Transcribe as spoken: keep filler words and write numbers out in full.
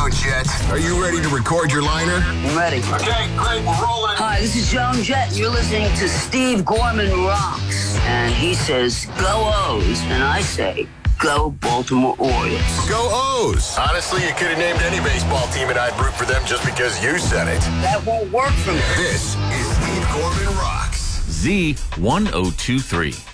go, Jet. Are you ready to record your liner? I'm ready. Okay, great. We're rolling. Hi, this is Joan Jett. You're listening to Steve Gorman Rocks. And he says, go O's. And I say, go Baltimore Orioles. Go O's. Honestly, you could have named any baseball team and I'd root for them just because you said it. That won't work for me. This is Steve Gorman Rocks. Z one oh two three.